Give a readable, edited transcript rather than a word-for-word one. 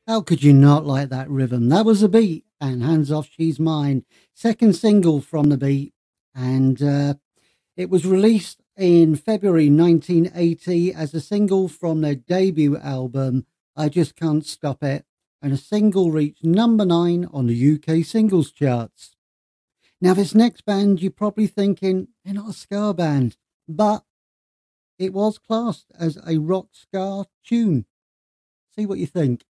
How could you not like that rhythm? That was a beat, and Hands Off She's Mine, second single from the beat, and it was released in February 1980 as a single from their debut album, I Just Can't Stop It, and a single reached number 9 on the UK singles charts. Now, this next band, you're probably thinking, they're not a ska band, but it was classed as a rock ska tune. See what you think.